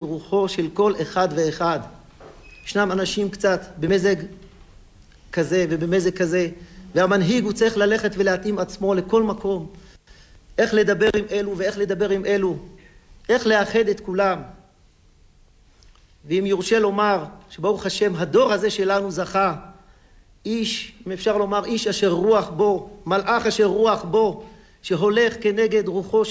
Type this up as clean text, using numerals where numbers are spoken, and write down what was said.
רוחו של כל אחד ואחד. ישנם אנשים קצת במזג כזה ובמזג כזה, והמנהיג הוא צריך ללכת ולהתאים עצמו לכל מקום. איך לדבר עם אלו ואיך לדבר עם אלו, איך לאחד את כולם. ואם יורשה לומר שברוך השם הדור הזה שלנו זכה, איש, אם אפשר לומר איש אשר רוח בו, מלאך אשר רוח בו, שהולך כנגד רוחו